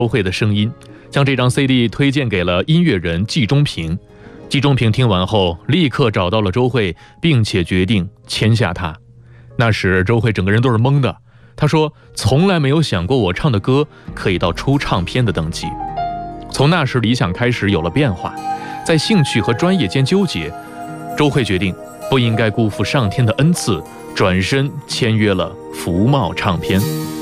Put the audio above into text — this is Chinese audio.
周蕙的声音，将这张 CD 推荐给了音乐人季中平。季中平听完后，立刻找到了周蕙，并且决定签下她。那时周蕙整个人都是懵的，她说从来没有想过我唱的歌可以到出唱片的等级。从那时理想开始有了变化，在兴趣和专业间纠结，周蕙决定不应该辜负上天的恩赐，转身签约了福茂唱片。